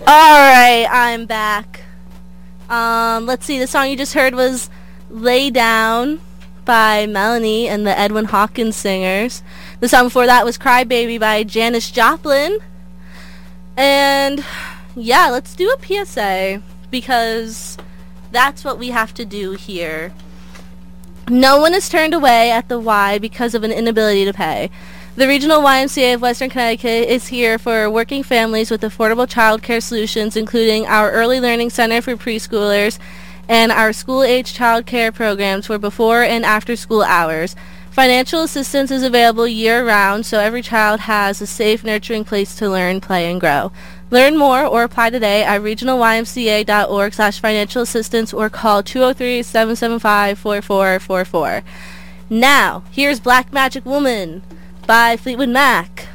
Alright, I'm back. Let's see, the song you just heard was Lay Down by Melanie and the Edwin Hawkins Singers. The song before that was Cry Baby by Janis Joplin. And yeah, let's do a PSA because that's what we have to do here. No one is turned away at the Y because of an inability to pay. The Regional YMCA of Western Connecticut is here for working families with affordable child care solutions, including our Early Learning Center for preschoolers and our school-age child care programs for before and after school hours. Financial assistance is available year-round, so every child has a safe, nurturing place to learn, play, and grow. Learn more or apply today at regionalymca.org/financial assistance or call 203-775-4444. Now, here's Black Magic Woman by Fleetwood Mac.